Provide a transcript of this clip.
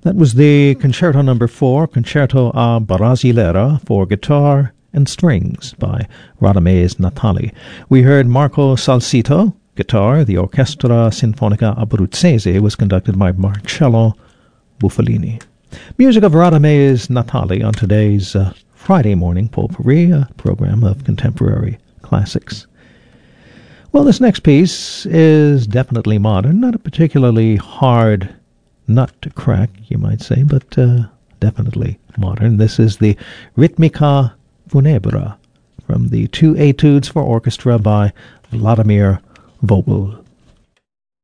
That was the Concerto Number 4, Concerto a Brasileira for guitar and strings by Radamés Natali. We heard Marco Salsito, guitar. The Orchestra Sinfonica Abruzzese was conducted by Marcello Buffalini. Music of Radamés Natali on today's Friday morning Potpourri, a program of contemporary classics. Well, this next piece is definitely modern, not a particularly hard nut to crack, you might say, but definitely modern. This is the Ritmica Funebra from the two Etudes for Orchestra by Vladimir Vogel.